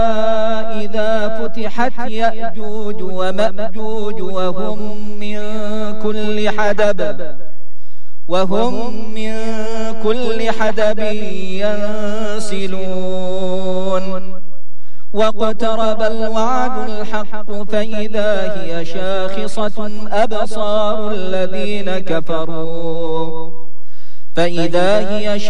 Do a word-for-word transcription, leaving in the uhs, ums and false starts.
إذا فتحت يأجوج ومأجوج وهم من كل حدب وهم من كل حدب ينسلون واقترب الوعد الحق فإذا هي شاخصة أبصار الذين كفروا فإذا هي